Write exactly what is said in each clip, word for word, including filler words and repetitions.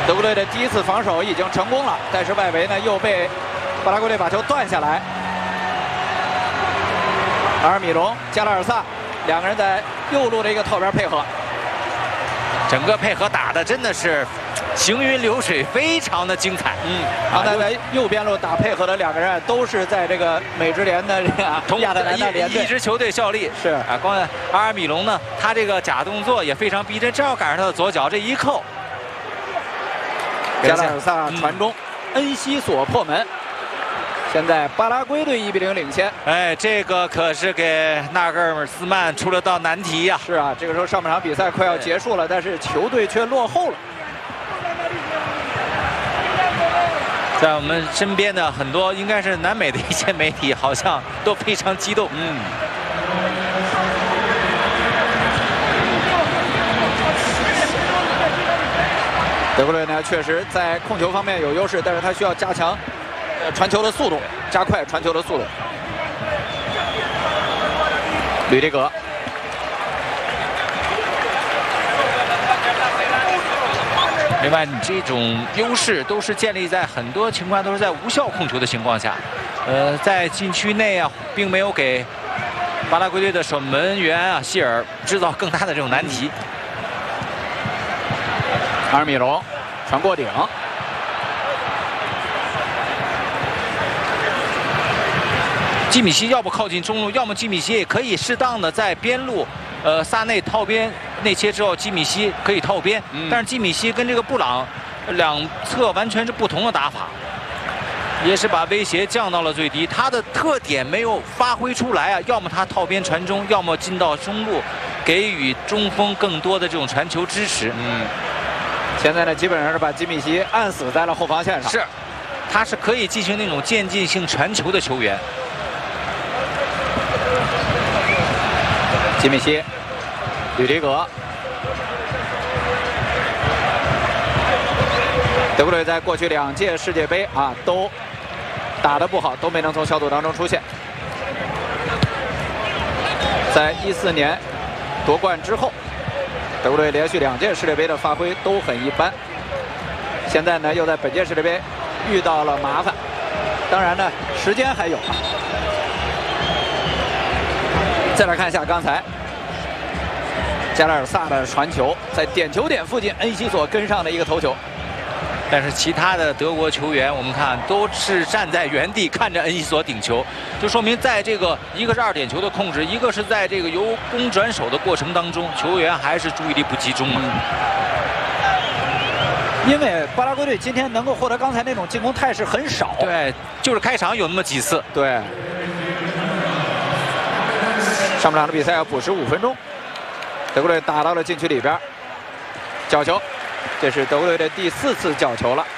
德国队的第一次防守已经成功了，但是外围呢又被巴拉圭队把球断下来。阿尔米隆、加拉尔萨两个人在右路的一个套边配合， 整个配合打的真的是行云流水，非常的精彩。 嗯，刚才在右边路打配合的两个人都是在这个美职联的这个同亚特兰大联队一支球队效力。 是啊，光阿尔米隆呢，他这个假动作也非常逼真，正好赶上他的左脚这一扣。 加拉尔萨传中，嗯、恩西索破门。现在巴拉圭队一比零领先。 哎，这个可是给纳格尔斯曼出了道难题呀、啊。 是啊，这个时候上半场比赛快要结束了，但是球队却落后了。 在我们身边的很多应该是南美的一些媒体，好像都非常激动。 嗯。德国队呢，确实在控球方面有优势，但是他需要加强呃传球的速度，加快传球的速度。吕迪格， 另外，你这种优势都是建立在很多情况都是在无效控球的情况下，呃，在禁区内啊，并没有给巴拉圭队的守门员啊希尔制造更大的这种难题。 阿尔米隆传过顶， 基米希要不靠近中路，要么基米希也可以适当的在边路，呃，萨内套边内切之后，基米希可以套边，嗯、但是基米希跟这个布朗两侧完全是不同的打法，也是把威胁降到了最低。他的特点没有发挥出来啊，要么他套边传中，要么进到中路，给予中锋更多的这种传球支持。 嗯。现在呢，基本上是把基米希按死在了后防线上。 是，他是可以进行那种渐进性传球的球员。 基米希，吕迪格，德国队在过去两届世界杯啊都打得不好，都没能从小组当中出现。在一四年夺冠之后。德国队连续两届世界杯的发挥都很一般，现在呢又在本届世界杯遇到了麻烦，当然呢时间还有啊。再来看一下刚才加拉尔萨的传球，在点球点附近，恩西索跟上的一个头球。 但是其他的德国球员，我们看都是站在原地看着恩西索顶球，就说明在这个一个是二点球的控制，一个是在这个由攻转守的过程当中，球员还是注意力不集中啊。 嗯、因为巴拉圭队今天能够获得刚才那种进攻态势很少， 对，就是开场有那么几次。 对，上半场的比赛要补时五分钟，德国队打到了禁区里边，角球。这是德国队的第四次角球了。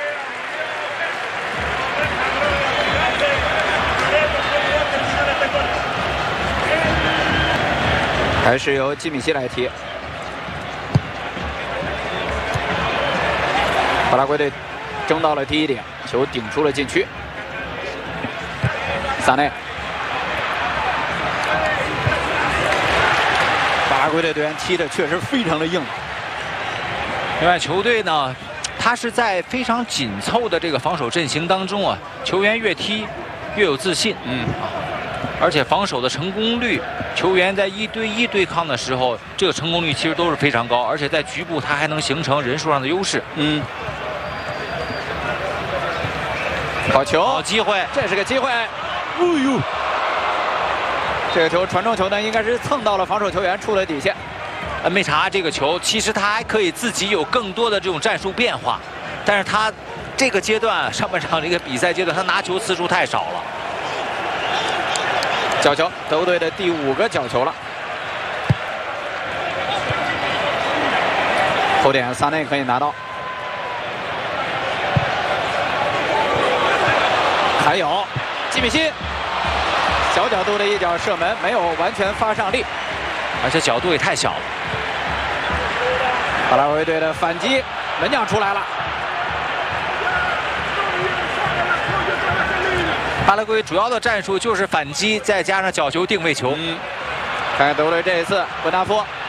还是由基米希来踢。巴拉圭队争到了第一点，球顶出了禁区。萨内，巴拉圭队队员踢的确实非常的硬。 另外，球队呢，他是在非常紧凑的这个防守阵型当中啊，球员越踢越有自信，嗯啊，而且防守的成功率，球员在一对一对抗的时候，这个成功率其实都是非常高，而且在局部他还能形成人数上的优势，嗯。 好球， 好机会， 这是个机会，哎呦，这个球传中球呢，应该是蹭到了防守球员，出了底线。 恩梅查这个球，其实他还可以自己有更多的这种战术变化，但是他这个阶段上半场这个比赛阶段，他拿球次数太少了。 角球，德国队的第五个角球了。后点萨内可以拿到，还有基米希小角度的一脚射门，没有完全发上力， 而且角度也太小了。 巴拉圭队的反击，门将出来了。 巴拉圭主要的战术就是反击，再加上角球定位球。 嗯，看看德国队这一次，文纳夫